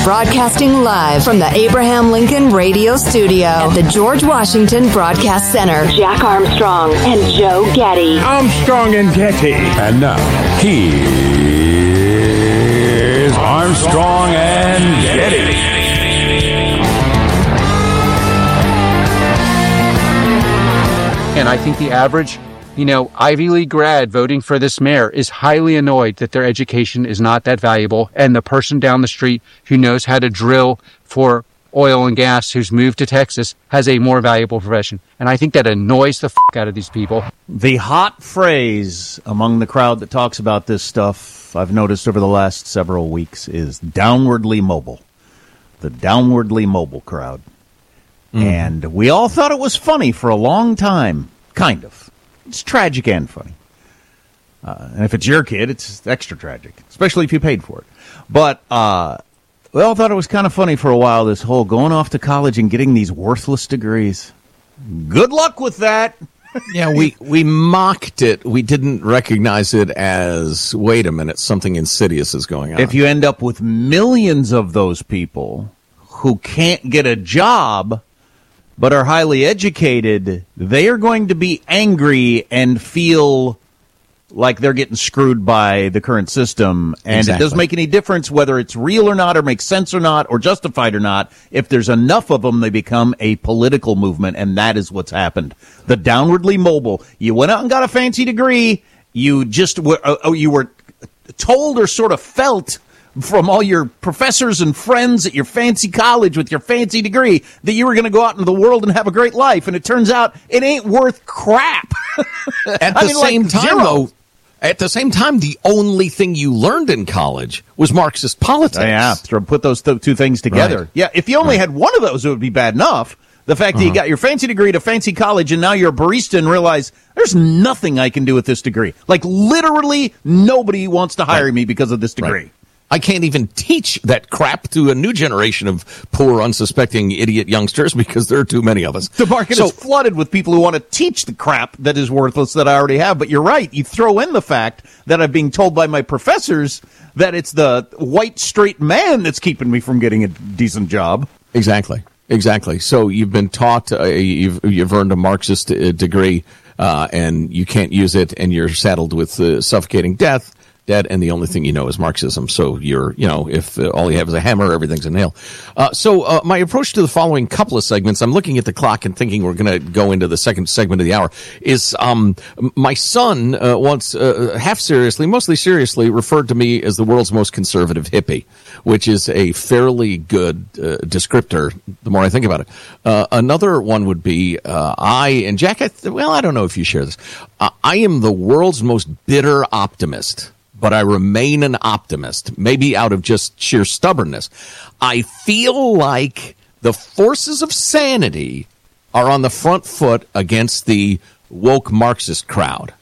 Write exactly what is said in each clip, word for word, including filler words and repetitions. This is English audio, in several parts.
Broadcasting live from the Abraham Lincoln Radio Studio at the George Washington Broadcast Center. Jack Armstrong and Joe Getty. Armstrong and Getty. And now, here's Armstrong and Getty. And I think the average, you know, Ivy League grad voting for this mayor is highly annoyed that their education is not that valuable. And the person down the street who knows how to drill for oil and gas, who's moved to Texas, has a more valuable profession. And I think that annoys the fuck out of these people. The hot phrase among the crowd that talks about this stuff, I've noticed over the last several weeks, is downwardly mobile. The downwardly mobile crowd. Mm. And we all thought it was funny for a long time. Kind of. It's tragic and funny. Uh, and if it's your kid, it's extra tragic, especially if you paid for it. But uh, we all thought it was kind of funny for a while, this whole going off to college and getting these worthless degrees. Good luck with that. Yeah, we, we mocked it. We didn't recognize it as, wait a minute, something insidious is going on. If you end up with millions of those people who can't get a job but are highly educated, they are going to be angry and feel like they're getting screwed by the current system. And exactly. It doesn't make any difference whether it's real or not, or makes sense or not, or justified or not. If there's enough of them, they become a political movement, and that is what's happened. The downwardly mobile. You went out and got a fancy degree. You just were, uh, you were told or sort of felt from all your professors and friends at your fancy college with your fancy degree that you were going to go out into the world and have a great life. And it turns out it ain't worth crap. At the I mean, same like time, zero. though, at the same time, the only thing you learned in college was Marxist politics. Oh, yeah, so put those th- two things together. Right. Yeah, if you only right. had one of those, it would be bad enough. The fact uh-huh. that you got your fancy degree at a fancy college and now you're a barista and realize there's nothing I can do with this degree. Like, literally nobody wants to hire right. me because of this degree. Right. I can't even teach that crap to a new generation of poor, unsuspecting, idiot youngsters because there are too many of us. The market so, is flooded with people who want to teach the crap that is worthless that I already have. But you're right. You throw in the fact that I'm being told by my professors that it's the white, straight man that's keeping me from getting a decent job. Exactly. Exactly. So you've been taught, uh, you've, you've earned a Marxist uh, degree, uh, and you can't use it, and you're saddled with uh, suffocating death. Dead, and the only thing you know is Marxism. So you're, you know, if uh, all you have is a hammer, everything's a nail. Uh, so uh, my approach to the following couple of segments, I'm looking at the clock and thinking we're going to go into the second segment of the hour, is um, my son uh, once, uh, half seriously, mostly seriously, referred to me as the world's most conservative hippie, which is a fairly good uh, descriptor, the more I think about it. Uh, another one would be, uh, I, and Jack, I th- well, I don't know if you share this, uh, I am the world's most bitter optimist. But I remain an optimist, maybe out of just sheer stubbornness. I feel like the forces of sanity are on the front foot against the woke Marxist crowd.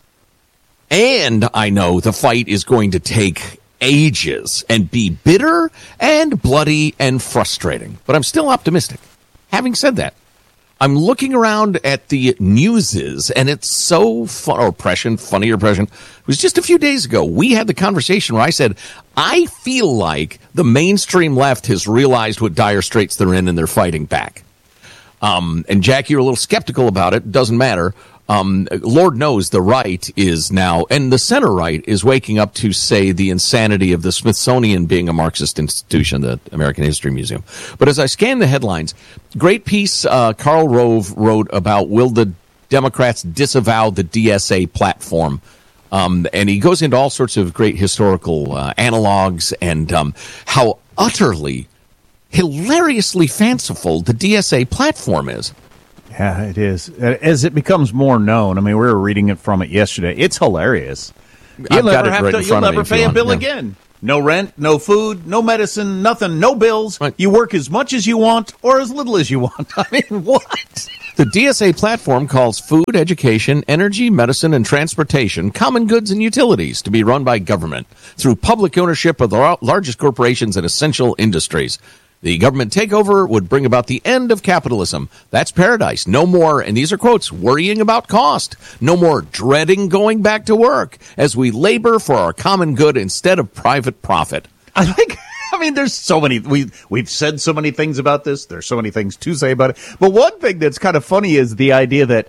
And I know the fight is going to take ages and be bitter and bloody and frustrating. But I'm still optimistic. Having said that, I'm looking around at the newses, and it's so fun, or oppression, funny oppression. It was just a few days ago. We had the conversation where I said, I feel like the mainstream left has realized what dire straits they're in, and they're fighting back. Um, and Jack, you're a little skeptical about it. Doesn't matter. Um, Lord knows the right is now, and the center right is waking up to say the insanity of the Smithsonian being a Marxist institution, the American History Museum. But as I scan the headlines, great piece uh, Karl Rove wrote about will the Democrats disavow the D S A platform. Um, and he goes into all sorts of great historical uh, analogs and um, how utterly, hilariously fanciful the D S A platform is. Yeah, it is. As it becomes more known, I mean, we were reading it from it yesterday. It's hilarious. You'll I've never got it have right to. in You'll front of never me pay a bill yeah. again. No rent, no food, no medicine, nothing, no bills. Right. You work as much as you want or as little as you want. I mean, what? The D S A platform calls food, education, energy, medicine, and transportation common goods and utilities to be run by government through public ownership of the largest corporations and essential industries. The government takeover would bring about the end of capitalism. That's paradise. No more, and these are quotes, worrying about cost. No more dreading going back to work as we labor for our common good instead of private profit. I like, I mean, there's so many, we, we've said so many things about this. There's so many things to say about it. But one thing that's kind of funny is the idea that,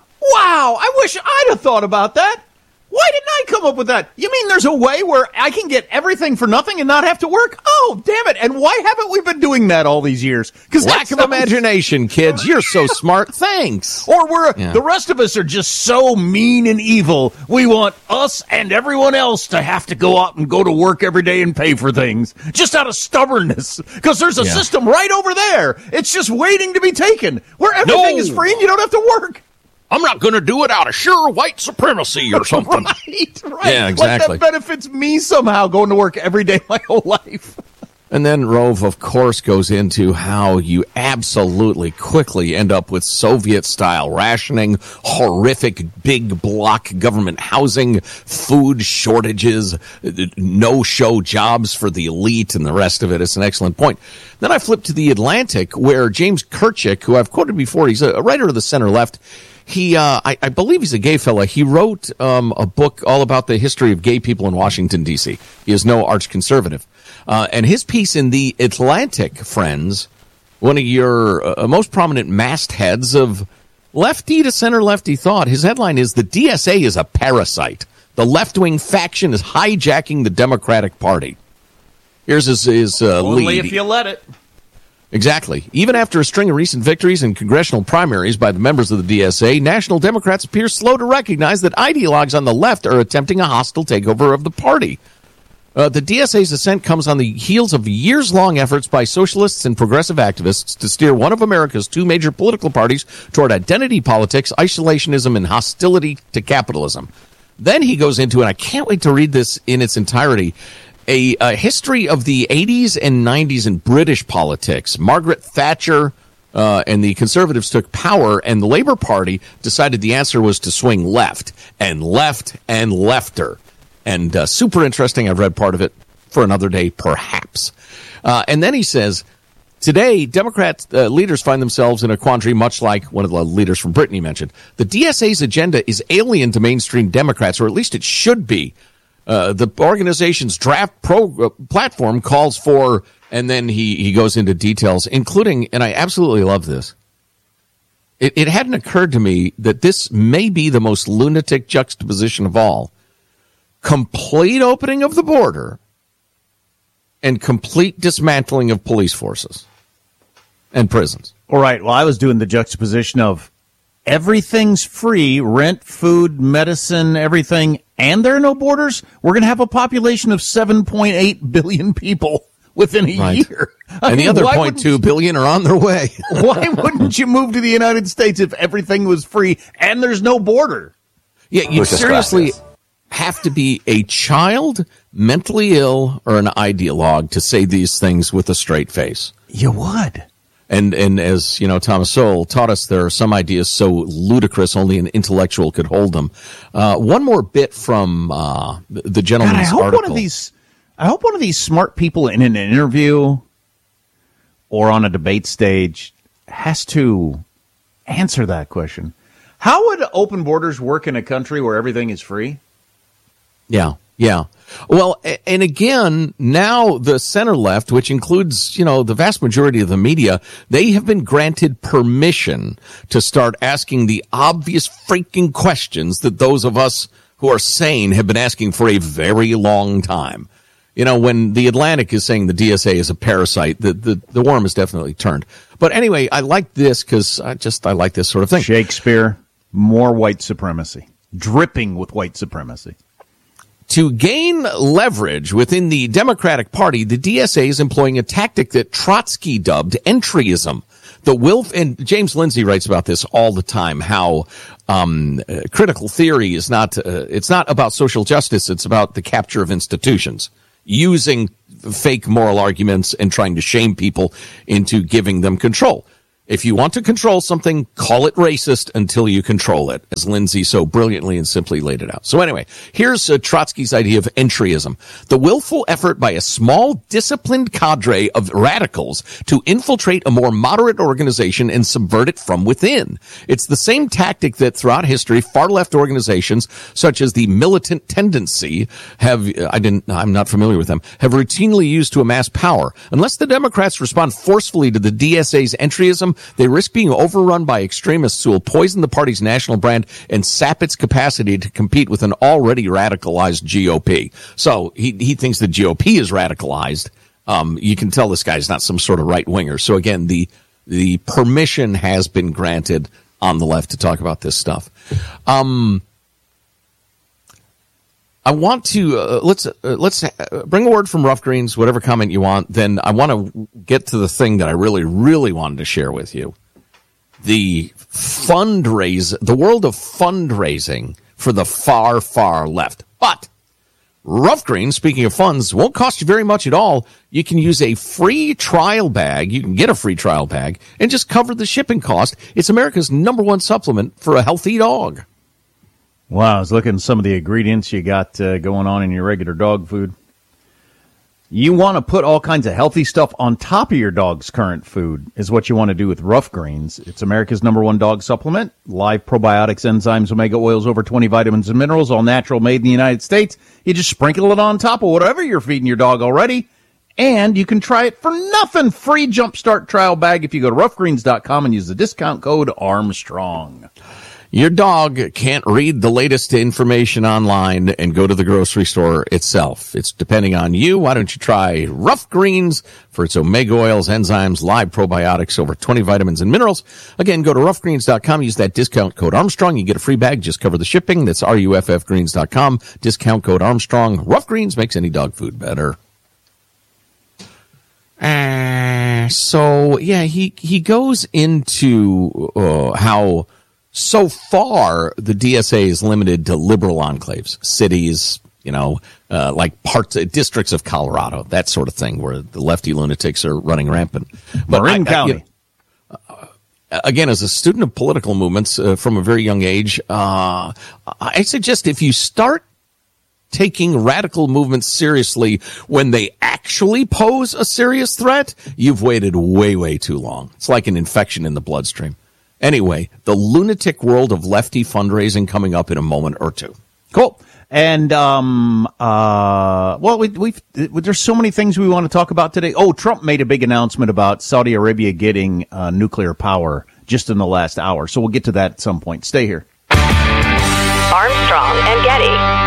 wow, I wish I'd have thought about that. Why didn't I come up with that? You mean there's a way where I can get everything for nothing and not have to work? Oh, damn it. And why haven't we been doing that all these years? Because lack of imagination, kids. You're so smart. Thanks. Or we're, yeah. the rest of us are just so mean and evil. We want us and everyone else to have to go out and go to work every day and pay for things just out of stubbornness. Because there's a yeah. system right over there. It's just waiting to be taken where everything no. is free and you don't have to work. I'm not going to do it out of sheer white supremacy or something. right, right. Yeah, exactly. Like that benefits me somehow going to work every day my whole life. And then Rove, of course, goes into how you absolutely quickly end up with Soviet-style rationing, horrific big block government housing, food shortages, no-show jobs for the elite, and the rest of it. It's an excellent point. Then I flip to The Atlantic, where James Kirchick, who I've quoted before, he's a writer of the center-left, He, uh, I, I believe he's a gay fella. He wrote um, a book all about the history of gay people in Washington, D C. He is no arch conservative. Uh, and his piece in The Atlantic, friends, one of your uh, most prominent mastheads of lefty to center lefty thought, his headline is, "The D S A is a parasite. The left-wing faction is hijacking the Democratic Party." Here's his, his uh, Only lead. if you let it. Exactly. Even after a string of recent victories in congressional primaries by the members of the D S A, national Democrats appear slow to recognize that ideologues on the left are attempting a hostile takeover of the party. Uh, the D S A's ascent comes on the heels of years-long efforts by socialists and progressive activists to steer one of America's two major political parties toward identity politics, isolationism, and hostility to capitalism. Then he goes into, and I can't wait to read this in its entirety, A, a history of the eighties and nineties in British politics. Margaret Thatcher uh, and the Conservatives took power, and the Labour Party decided the answer was to swing left, and left, and lefter. And uh, super interesting. I've read part of it for another day, perhaps. Uh, and then he says, today, Democrat uh, leaders find themselves in a quandary much like one of the leaders from Britain he mentioned. The D S A's agenda is alien to mainstream Democrats, or at least it should be. Uh, the organization's draft pro uh, platform calls for, and then he, he goes into details, including, and I absolutely love this, it, it hadn't occurred to me that this may be the most lunatic juxtaposition of all. Complete opening of the border and complete dismantling of police forces and prisons. All right, well, I was doing the juxtaposition of everything's free, rent, food, medicine, everything, and there are no borders. We're going to have a population of seven point eight billion people within a right. year. I And mean, the other why zero point two wouldn't- billion are on their way. Why wouldn't you move to the United States if everything was free and there's no border? Yeah, you Muchas seriously gracias. have to be a child, mentally ill, or an ideologue to say these things with a straight face. You would. And and as you know, Thomas Sowell taught us, there are some ideas so ludicrous only an intellectual could hold them. Uh, one more bit from uh, the, the God, gentleman's I hope article. one of these. I hope one of these smart people in an interview or on a debate stage has to answer that question. How would open borders work in a country where everything is free? Yeah, yeah. Well, a- and again, now the center left, which includes, you know, the vast majority of the media, they have been granted permission to start asking the obvious freaking questions that those of us who are sane have been asking for a very long time. You know, when the Atlantic is saying the D S A is a parasite, the, the, the worm has definitely turned. But anyway, I like this because I just, I like this sort of thing. Shakespeare, more white supremacy, dripping with white supremacy. To gain leverage within the Democratic Party, the D S A is employing a tactic that Trotsky dubbed entryism. The Wilf and James Lindsay writes about this all the time, how um, uh, critical theory is not, uh, it's not about social justice, it's about the capture of institutions, using fake moral arguments and trying to shame people into giving them control. If you want to control something, call it racist until you control it, as Lindsay so brilliantly and simply laid it out. So anyway, here's uh, Trotsky's idea of entryism. The willful effort by a small, disciplined cadre of radicals to infiltrate a more moderate organization and subvert it from within. It's the same tactic that throughout history, far-left organizations, such as the Militant Tendency, have, I didn't, I'm not familiar with them, have routinely used to amass power. Unless the Democrats respond forcefully to the D S A's entryism, they risk being overrun by extremists who will poison the party's national brand and sap its capacity to compete with an already radicalized G O P. So he, he thinks the G O P is radicalized. Um, you can tell this guy's not some sort of right-winger. So again, the, the permission has been granted on the left to talk about this stuff. Um, I want to uh, let's uh, let's uh, bring a word from Rough Greens, whatever comment you want. Then I want to get to the thing that I really, really wanted to share with you: the fundraise, the world of fundraising for the far, far left. But Rough Greens, speaking of funds, won't cost you very much at all. You can use a free trial bag. You can get a free trial bag and just cover the shipping cost. It's America's number one supplement for a healthy dog. Wow, I was looking at some of the ingredients you got uh, going on in your regular dog food. You want to put all kinds of healthy stuff on top of your dog's current food is what you want to do with Rough Greens. It's America's number one dog supplement. Live probiotics, enzymes, omega oils, over twenty vitamins and minerals, all natural, made in the United States. You just sprinkle it on top of whatever you're feeding your dog already. And you can try it for nothing. Free Jumpstart trial bag if you go to rough greens dot com and use the discount code Armstrong. Your dog can't read the latest information online and go to the grocery store itself. It's depending on you. Why don't you try Rough Greens for its omega oils, enzymes, live probiotics, over twenty vitamins and minerals. Again, go to rough greens dot com. Use that discount code Armstrong. You get a free bag. Just cover the shipping. That's R U F F greens dot com. Discount code Armstrong. Rough Greens makes any dog food better. Uh, so, yeah, he, he goes into uh, how... So far, the D S A is limited to liberal enclaves, cities, you know, uh, like parts, uh, districts of Colorado, that sort of thing, where the lefty lunatics are running rampant. But Marin I, County. I, you know, uh, again, as a student of political movements uh, from a very young age, uh, I suggest if you start taking radical movements seriously when they actually pose a serious threat, you've waited way, way too long. It's like an infection in the bloodstream. Anyway, the lunatic world of lefty fundraising coming up in a moment or two. Cool. And, um, uh, well, we, we've, there's so many things we want to talk about today. Oh, Trump made a big announcement about Saudi Arabia getting uh, nuclear power just in the last hour. So we'll get to that at some point. Stay here. Armstrong and Getty.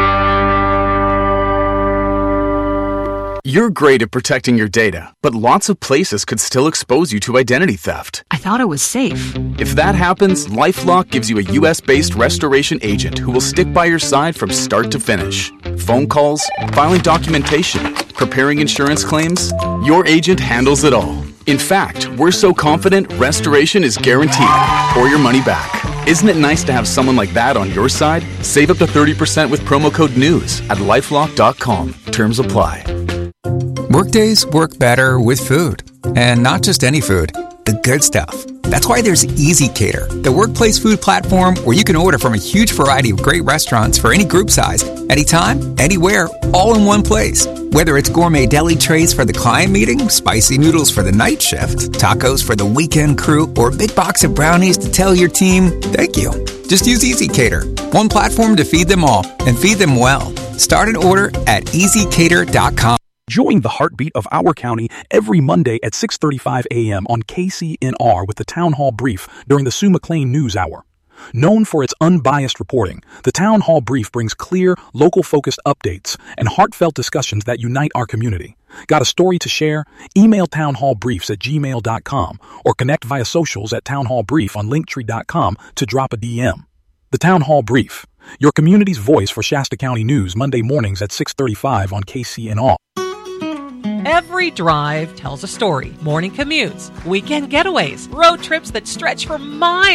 You're great at protecting your data, but lots of places could still expose you to identity theft. I thought it was safe. If that happens, LifeLock gives you a U S-based restoration agent who will stick by your side from start to finish. Phone calls, filing documentation, preparing insurance claims, your agent handles it all. In fact, we're so confident restoration is guaranteed or your money back. Isn't it nice to have someone like that on your side? Save up to thirty percent with promo code NEWS at lifelock dot com. Terms apply. Workdays work better with food. And not just any food, the good stuff. That's why there's EasyCater, the workplace food platform where you can order from a huge variety of great restaurants for any group size, anytime, anywhere, all in one place. Whether it's gourmet deli trays for the client meeting, spicy noodles for the night shift, tacos for the weekend crew, or a big box of brownies to tell your team, thank you. Just use EasyCater, one platform to feed them all and feed them well. Start an order at easy cater dot com. Join the heartbeat of our county every Monday at six thirty-five a.m. on K C N R with the Town Hall Brief during the Sue McLean News Hour. Known for its unbiased reporting, the Town Hall Brief brings clear, local-focused updates and heartfelt discussions that unite our community. Got a story to share? Email townhallbriefs at gmail dot com or connect via socials at townhallbrief on linktree dot com to drop a D M. The Town Hall Brief, your community's voice for Shasta County news, Monday mornings at six thirty-five on K C N R. Every drive tells a story. Morning commutes, weekend getaways, road trips that stretch for miles.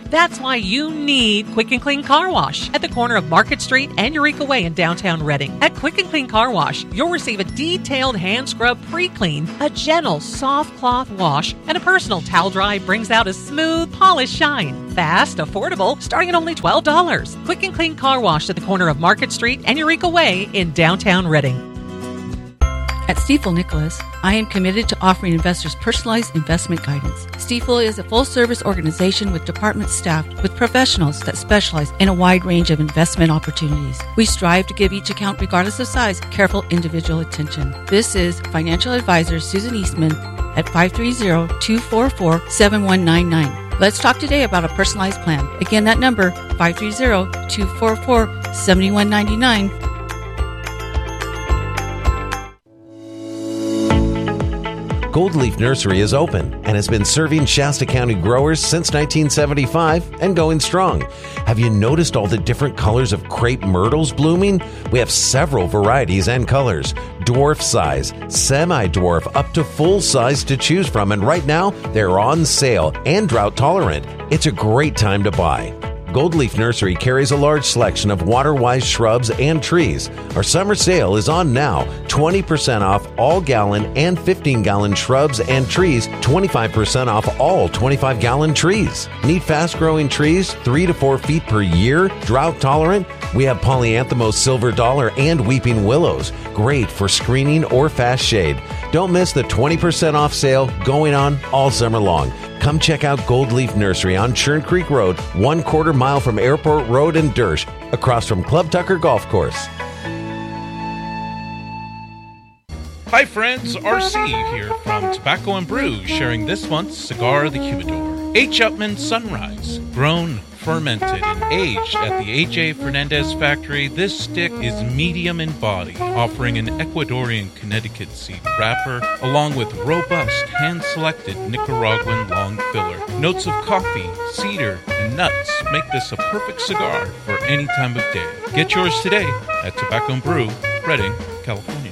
That's why you need Quick and Clean Car Wash at the corner of Market Street and Eureka Way in downtown Reading. At Quick and Clean Car Wash, you'll receive a detailed hand scrub pre-clean, a gentle soft cloth wash, and a personal towel dry brings out a smooth, polished shine. Fast, affordable, starting at only twelve dollars. Quick and Clean Car Wash at the corner of Market Street and Eureka Way in downtown Reading. At Stifel Nicholas, I am committed to offering investors personalized investment guidance. Stifel is a full-service organization with departments staffed with professionals that specialize in a wide range of investment opportunities. We strive to give each account, regardless of size, careful individual attention. This is financial advisor Susan Eastman at five three zero, two four four, seven one nine nine. Let's talk today about a personalized plan. Again, that number, five three zero, two four four, seven one nine nine. Gold Leaf Nursery is open and has been serving Shasta County growers since nineteen seventy-five and going strong. Have you noticed all the different colors of crepe myrtles blooming? We have several varieties and colors. Dwarf size, semi-dwarf, up to full size to choose from. And right now, they're on sale and drought tolerant. It's a great time to buy. Gold Leaf Nursery carries a large selection of water-wise shrubs and trees. Our summer sale is on now. twenty percent off all gallon and fifteen gallon shrubs and trees. twenty-five percent off all twenty-five gallon trees. Need fast-growing trees, three to four feet per year, drought tolerant? We have Polyanthemos silver dollar and weeping willows. Great for screening or fast shade. Don't miss the twenty percent off sale going on all summer long. Come check out Gold Leaf Nursery on Churn Creek Road, one quarter mile from Airport Road in Dersh, across from Club Tucker Golf Course. Hi friends, R C here from Tobacco and Brew, sharing this month's Cigar of the Humidor. H. Upmann Sunrise, grown, fermented, and aged at the A J Fernandez factory, this stick is medium in body, offering an Ecuadorian Connecticut seed wrapper, along with robust, hand-selected Nicaraguan long filler. Notes of coffee, cedar, and nuts make this a perfect cigar for any time of day. Get yours today at Tobacco and Brew, Reading, California.